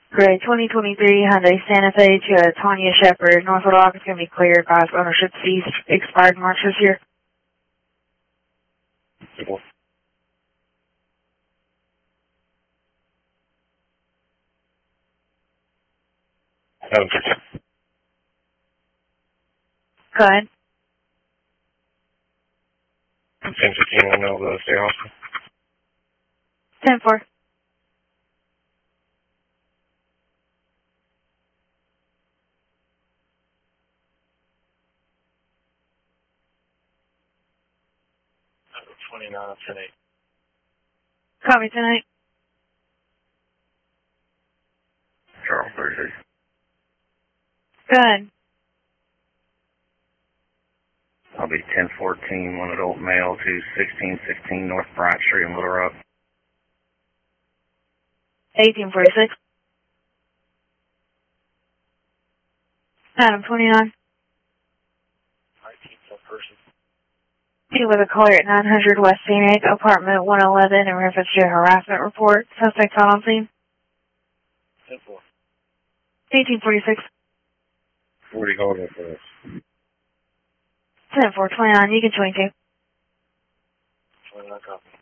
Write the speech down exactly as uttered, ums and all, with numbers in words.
Gray twenty twenty-three Hyundai Santa Fe to uh, Tanya Shepard. Northwood Lock is going to be cleared. Advised ownership ceased. Expired March this year. Cool. Um, Go ahead. ten fifteen, I know the stay off. ten four. twenty-nine, ten eight. Call me tonight. Charles Thursday. Go ahead. I'll be ten fourteen, one adult male to sixteen sixteen North Bryant Street in Little Rock. eighteen forty-six. Adam twenty-nine. nineteen per person. You with a caller at nine hundred West Scenic, apartment one eleven, in reference to a harassment report. Suspect found on scene. ten four. eighteen forty-six. forty calling for us. ten four twenty-nine. You can twenty-two. twenty-nine copy.